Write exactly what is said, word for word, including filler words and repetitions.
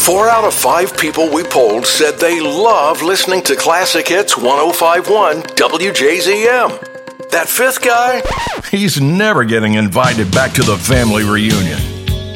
Four out of five people we polled said they love listening to Classic Hits one oh five point one W J Z M. That fifth guy, he's never getting invited back to the family reunion.